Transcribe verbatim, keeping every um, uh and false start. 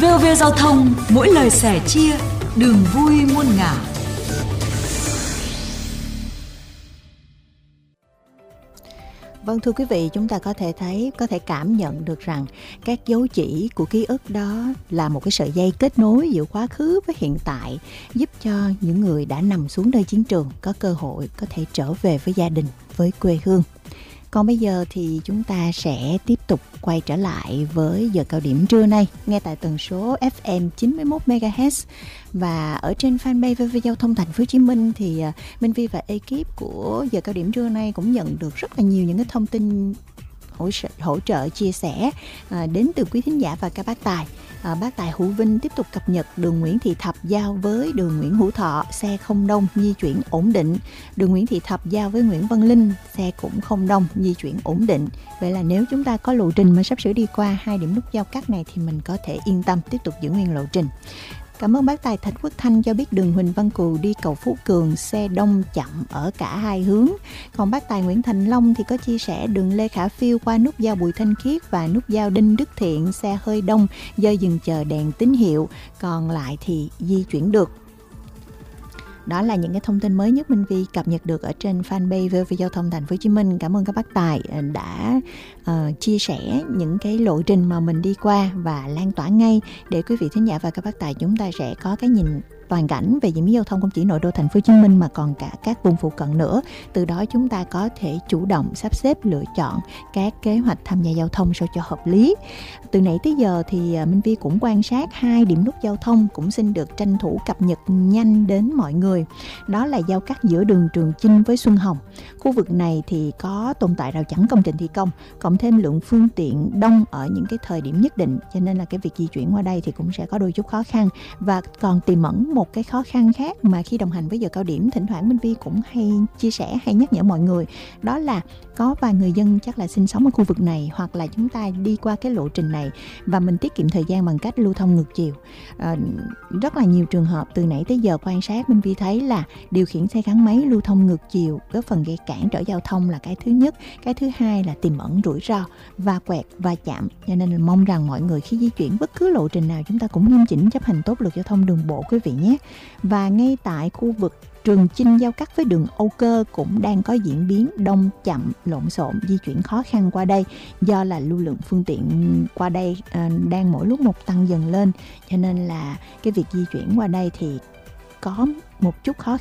vê o vê Giao thông, mỗi lời sẻ chia, đường vui muôn ngả. Vâng, thưa quý vị, chúng ta có thể thấy, có thể cảm nhận được rằng các dấu chỉ của ký ức đó là một cái sợi dây kết nối giữa quá khứ với hiện tại, giúp cho những người đã nằm xuống nơi chiến trường có cơ hội có thể trở về với gia đình, với quê hương. Còn bây giờ thì chúng ta sẽ tiếp tục quay trở lại với giờ cao điểm trưa nay, nghe tại tần số ép em chín mươi mốt mê ga héc. Và ở trên fanpage vê vê Giao thông Thành phố Hồ Chí Minh thì Minh Vi và ekip của giờ cao điểm trưa nay cũng nhận được rất là nhiều những cái thông tin hỗ trợ, hỗ trợ chia sẻ à, đến từ quý thính giả và các bác tài. À, bác Tài Hữu Vinh tiếp tục cập nhật đường Nguyễn Thị Thập giao với đường Nguyễn Hữu Thọ, xe không đông, di chuyển ổn định. Đường Nguyễn Thị Thập giao với Nguyễn Văn Linh, xe cũng không đông, di chuyển ổn định. Vậy là nếu chúng ta có lộ trình mà sắp sửa đi qua hai điểm nút giao cắt này thì mình có thể yên tâm tiếp tục giữ nguyên lộ trình. Cảm ơn bác Tài Thạch Quốc Thanh cho biết đường Huỳnh Văn Cù đi cầu Phú Cường xe đông chậm ở cả hai hướng. Còn bác Tài Nguyễn Thành Long thì có chia sẻ đường Lê Khả Phiêu qua nút giao Bùi Thanh Khiết và nút giao Đinh Đức Thiện xe hơi đông do dừng chờ đèn tín hiệu, còn lại thì di chuyển được. Đó là những cái thông tin mới nhất Minh Vi cập nhật được ở trên fanpage vê vê Giao thông Thành phố Hồ Chí Minh. Cảm ơn các bác Tài đã uh, chia sẻ những cái lộ trình mà mình đi qua và lan tỏa ngay để quý vị thính giả và các bác Tài chúng ta sẽ có cái nhìn toàn cảnh về diễn biến giao thông không chỉ nội đô Thành phố Hồ Chí Minh mà còn cả các vùng phụ cận nữa. Từ đó chúng ta có thể chủ động sắp xếp lựa chọn các kế hoạch tham gia giao thông sao cho hợp lý. Từ nãy tới giờ thì Minh Vi cũng quan sát hai điểm nút giao thông, cũng xin được tranh thủ cập nhật nhanh đến mọi người. Đó là giao cắt giữa đường Trường Chinh với Xuân Hồng. Khu vực này thì có tồn tại rào chắn công trình thi công, cộng thêm lượng phương tiện đông ở những cái thời điểm nhất định, cho nên là cái việc di chuyển qua đây thì cũng sẽ có đôi chút khó khăn. Và còn tiềm ẩn một cái khó khăn khác mà khi đồng hành với giờ cao điểm thỉnh thoảng Minh Vi cũng hay chia sẻ, hay nhắc nhở mọi người, đó là có vài người dân chắc là sinh sống ở khu vực này hoặc là chúng ta đi qua cái lộ trình này và mình tiết kiệm thời gian bằng cách lưu thông ngược chiều. À, rất là nhiều trường hợp từ nãy tới giờ quan sát Minh Vi thấy là điều khiển xe gắn máy lưu thông ngược chiều góp phần gây cản trở giao thông là cái thứ nhất. Cái thứ hai là tiềm ẩn rủi ro va quẹt, va chạm, cho nên là mong rằng mọi người khi di chuyển bất cứ lộ trình nào chúng ta cũng nghiêm chỉnh chấp hành tốt luật giao thông đường bộ quý vị nhé. Và ngay tại khu vực Trường Chinh giao cắt với đường Âu Cơ cũng đang có diễn biến đông chậm, lộn xộn, di chuyển khó khăn qua đây do là lưu lượng phương tiện qua đây à, đang mỗi lúc một tăng dần lên, cho nên là cái việc di chuyển qua đây thì có một chút khó